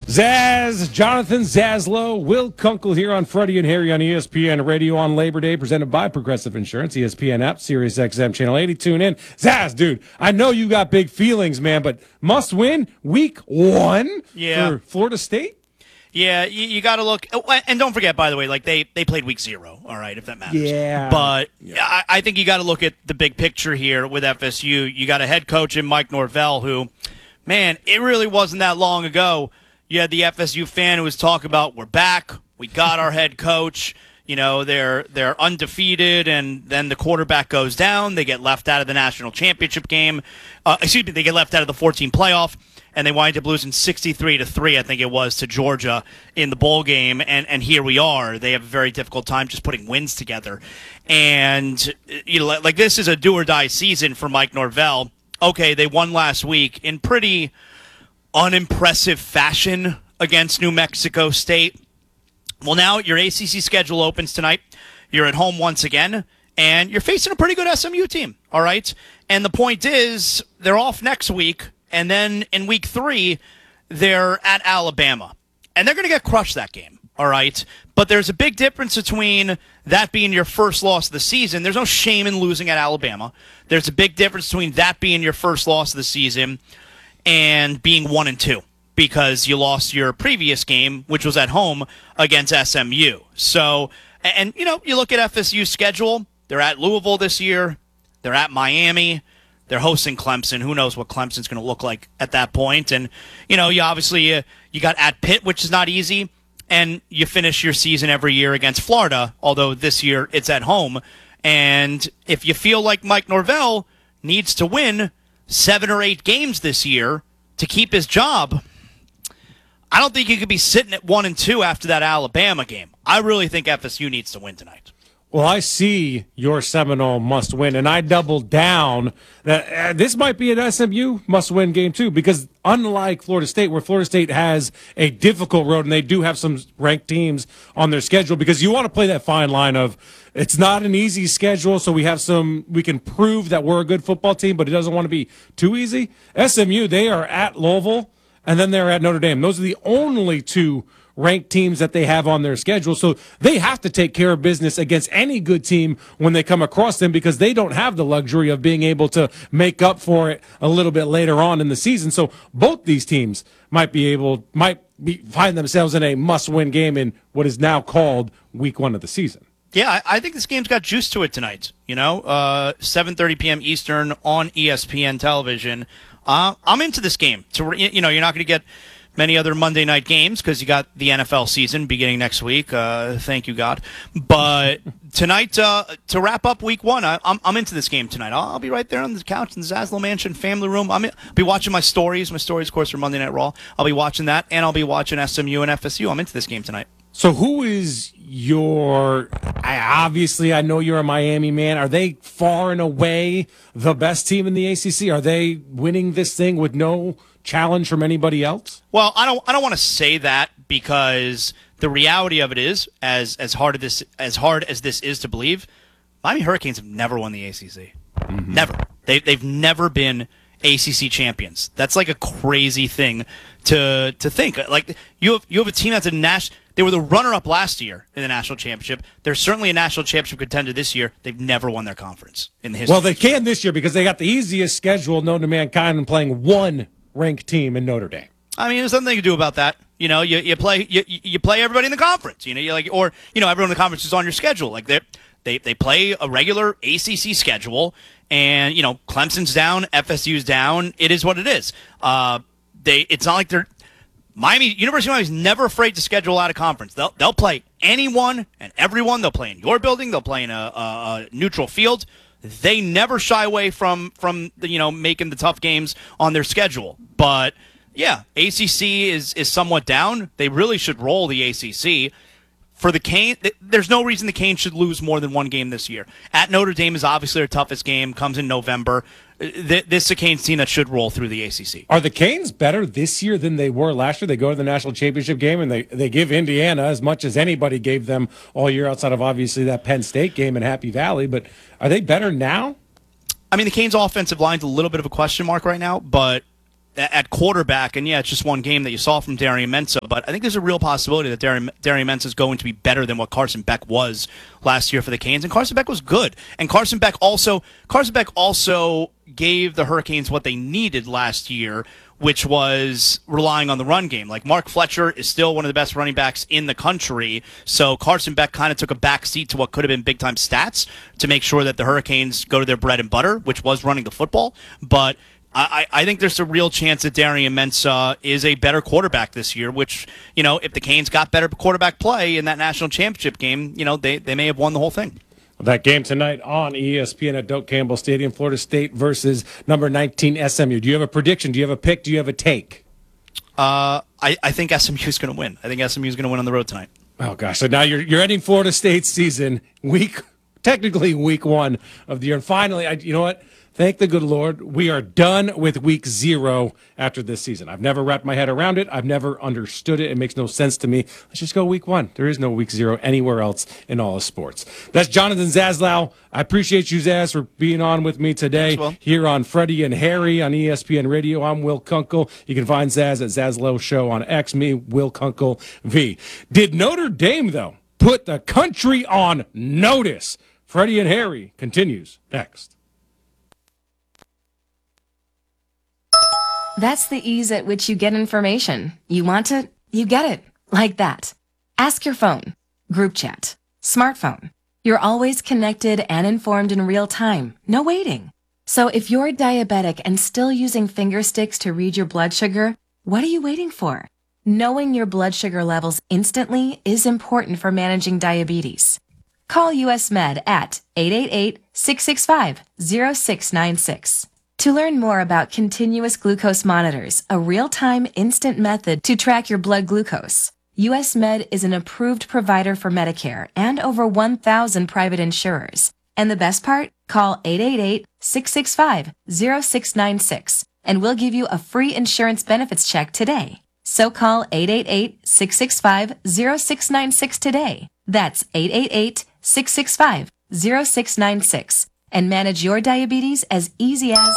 Zaz, Jonathan Zaslow, Will Kunkel here on Freddie and Harry on ESPN Radio on Labor Day, presented by Progressive Insurance, ESPN app, Sirius XM Channel 80. Tune in. Zaz, dude, I know you got big feelings, man, but must win week 1 for Florida State? Yeah, you got to look. And don't forget, by the way, like they played week 0, all right, if that matters. Yeah. But I think you got to look at the big picture here with FSU. You got a head coach in Mike Norvell who, man, it really wasn't that long ago. You had the FSU fan who was talking about, we're back, we got our head coach, you know, they're undefeated, and then the quarterback goes down, they get left out of the national championship game. They get left out of the 14 playoff, and they wind up losing 63-3, I think it was, to Georgia in the bowl game, and here we are. They have a very difficult time just putting wins together. And, you know, like this is a do-or-die season for Mike Norvell. Okay, they won last week in pretty unimpressive fashion against New Mexico State. Well, now your ACC schedule opens tonight. You're at home once again, and you're facing a pretty good SMU team, all right? And the point is, they're off next week, and then in week 3, they're at Alabama. And they're going to get crushed that game, all right? But there's a big difference between that being your first loss of the season. There's no shame in losing at Alabama. There's a big difference between that being your first loss of the season and being 1-2 because you lost your previous game, which was at home against SMU. So, and you know, you look at FSU's schedule, they're at Louisville this year, they're at Miami, they're hosting Clemson. Who knows what Clemson's going to look like at that point? And, you know, you obviously, you got at Pitt, which is not easy, and you finish your season every year against Florida, although this year it's at home. And if you feel like Mike Norvell needs to win 7 or 8 games this year to keep his job, I don't think you could be sitting at 1-2 after that Alabama game. I really think FSU needs to win tonight. Well, I see your Seminole must win, and I double down that this might be an SMU must win game too, because unlike Florida State, where Florida State has a difficult road, and they do have some ranked teams on their schedule, because you want to play that fine line of it's not an easy schedule, so we can prove that we're a good football team, but it doesn't want to be too easy. SMU, they are at Louisville, and then they're at Notre Dame. Those are the only 2 ranked teams that they have on their schedule. So they have to take care of business against any good team when they come across them, because they don't have the luxury of being able to make up for it a little bit later on in the season. So both these teams might find themselves in a must-win game in what is now called week 1 of the season. Yeah, I think this game's got juice to it tonight. You know, 7:30 p.m. Eastern on ESPN television. I'm into this game. You know, you're not going to get many other Monday night games because you got the NFL season beginning next week. Thank you, God. But tonight, to wrap up week 1, I'm into this game tonight. I'll be right there on the couch in the Zaslow Mansion family room. I'll be watching my stories. My stories, of course, are Monday Night Raw. I'll be watching that, and I'll be watching SMU and FSU. I'm into this game tonight. So who is I know you're a Miami man. Are they far and away the best team in the ACC? Are they winning this thing with no challenge from anybody else? Well, I don't want to say that, because the reality of it is, as hard as this is to believe, Miami Hurricanes have never won the ACC. Mm-hmm. Never. They've never been ACC champions. That's like a crazy thing to think. Like you have a team that's a national. They were the runner-up last year in the national championship. They're certainly a national championship contender this year. They've never won their conference in the history. Well, they can this year because they got the easiest schedule known to mankind and playing 1 ranked team in Notre Dame. I mean, there's something to do about that. You know, you play everybody in the conference. You know, everyone in the conference is on your schedule. Like they play a regular ACC schedule, and you know, Clemson's down, FSU's down. It is what it is. It's not like they're. University of Miami is never afraid to schedule out of conference. They'll play anyone and everyone. They'll play in your building. They'll play in a neutral field. They never shy away from making the tough games on their schedule. But yeah, ACC is somewhat down. They really should roll the ACC. For the Canes, there's no reason the Canes should lose more than 1 game this year. At Notre Dame is obviously their toughest game. Comes in November. This is a Canes team that should roll through the ACC. Are the Canes better this year than they were last year? They go to the national championship game, and they give Indiana as much as anybody gave them all year, outside of obviously that Penn State game in Happy Valley. But are they better now? I mean, the Canes' offensive line's a little bit of a question mark right now, but at quarterback, and it's just one game that you saw from Darian Mensah, but I think there's a real possibility that Darian Mensah is going to be better than what Carson Beck was last year for the Canes, and Carson Beck was good. And Carson Beck also gave the Hurricanes what they needed last year, which was relying on the run game. Like, Mark Fletcher is still one of the best running backs in the country, so Carson Beck kind of took a back seat to what could have been big-time stats to make sure that the Hurricanes go to their bread and butter, which was running the football. But I think there's a real chance that Darian Mensah is a better quarterback this year, which, if the Canes got better quarterback play in that national championship game, they may have won the whole thing. That game tonight on ESPN at Doak Campbell Stadium, Florida State versus number 19 SMU. Do you have a prediction? Do you have a pick? Do you have a take? I think SMU is going to win. I think SMU is going to win on the road tonight. Oh, gosh. So now you're ending Florida State's season, technically week 1 of the year. And finally, you know what? Thank the good Lord, we are done with week 0 after this season. I've never wrapped my head around it. I've never understood it. It makes no sense to me. Let's just go week 1. There is no week 0 anywhere else in all of sports. That's Jonathan Zaslow. I appreciate you, Zaz, for being on with me today here on Freddie and Harry on ESPN Radio. I'm Will Kunkel. You can find Zaz at Zaslow Show on X. Me, Will Kunkel V. Did Notre Dame, though, put the country on notice? Freddie and Harry continues next. That's the ease at which you get information. You want it, you get it. Like that. Ask your phone. Group chat. Smartphone. You're always connected and informed in real time. No waiting. So if you're diabetic and still using finger sticks to read your blood sugar, what are you waiting for? Knowing your blood sugar levels instantly is important for managing diabetes. Call US Med at 888-665-0696. To learn more about continuous glucose monitors, a real-time instant method to track your blood glucose, US Med is an approved provider for Medicare and over 1,000 private insurers. And the best part? Call 888-665-0696 and we'll give you a free insurance benefits check today. So call 888-665-0696 today. That's 888-665-0696. And manage your diabetes as easy as...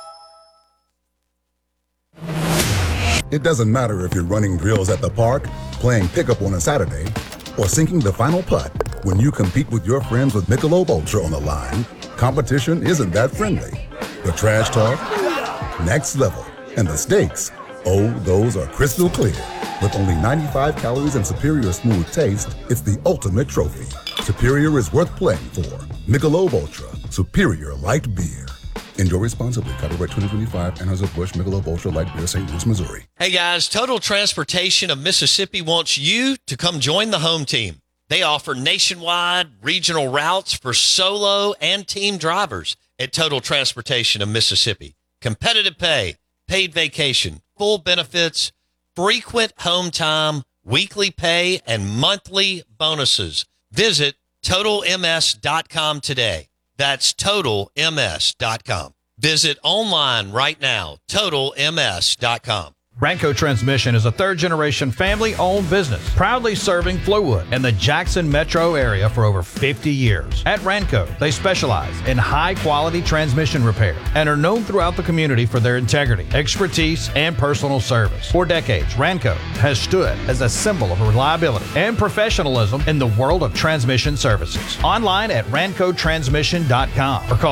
It doesn't matter if you're running drills at the park, playing pickup on a Saturday, or sinking the final putt. When you compete with your friends with Michelob Ultra on the line, competition isn't that friendly. The trash talk, next level. And the stakes, oh, those are crystal clear. With only 95 calories and superior smooth taste, it's the ultimate trophy. Superior is worth playing for. Michelob Ultra, superior light beer. Enjoy responsibly. Copyright 2025, Anheuser-Busch Michelob Ultra Light Beer, St. Louis, Missouri. Hey guys, Total Transportation of Mississippi wants you to come join the home team. They offer nationwide regional routes for solo and team drivers at Total Transportation of Mississippi. Competitive pay, paid vacation, full benefits, frequent home time, weekly pay, and monthly bonuses. Visit TotalMS.com today. That's TotalMS.com. Visit online right now, TotalMS.com. Ranco Transmission is a third-generation family-owned business, proudly serving Flowood and the Jackson metro area for over 50 years. At Ranco, they specialize in high-quality transmission repair and are known throughout the community for their integrity, expertise, and personal service. For decades, Ranco has stood as a symbol of reliability and professionalism in the world of transmission services. Online at rancotransmission.com or call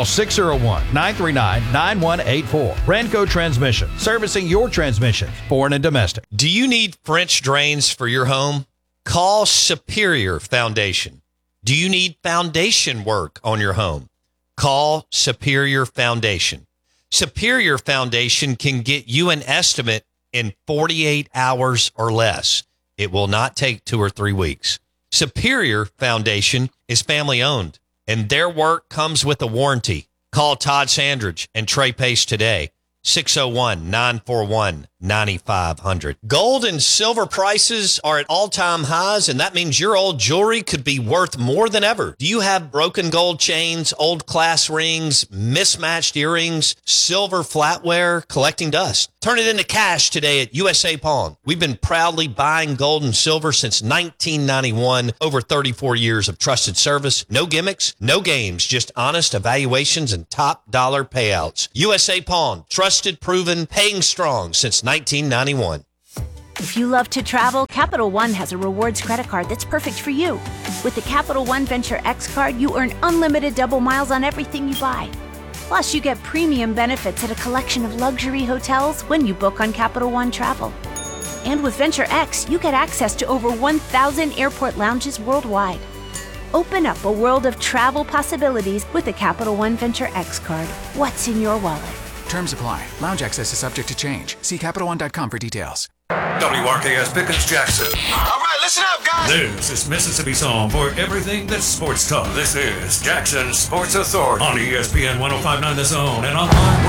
601-939-9184. Ranco Transmission, servicing your transmission, foreign and domestic. Do you need French drains for your home? Call Superior Foundation. Do you need foundation work on your home? Call Superior Foundation. Superior Foundation can get you an estimate in 48 hours or less. It will not take 2 or 3 weeks. Superior Foundation is family owned, and their work comes with a warranty. Call Todd Sandridge and Trey Pace today, 601-941-9999. $9,500. Gold and silver prices are at all-time highs, and that means your old jewelry could be worth more than ever. Do you have broken gold chains, old class rings, mismatched earrings, silver flatware collecting dust? Turn it into cash today at USA Pawn. We've been proudly buying gold and silver since 1991, over 34 years of trusted service. No gimmicks, no games, just honest evaluations and top dollar payouts. USA Pawn, trusted, proven, paying strong since 1991. If you love to travel, Capital One has a rewards credit card that's perfect for you. With the Capital One Venture X card, you earn unlimited double miles on everything you buy. Plus, you get premium benefits at a collection of luxury hotels when you book on Capital One Travel. And with Venture X, you get access to over 1,000 airport lounges worldwide. Open up a world of travel possibilities with the Capital One Venture X card. What's in your wallet? Terms apply. Lounge access is subject to change. See CapitalOne.com for details. WRKS Pickens Jackson. All right, listen up, guys. This is Mississippi's home for everything that's sports talk. This is Jackson Sports Authority on ESPN 105.9 The Zone and online.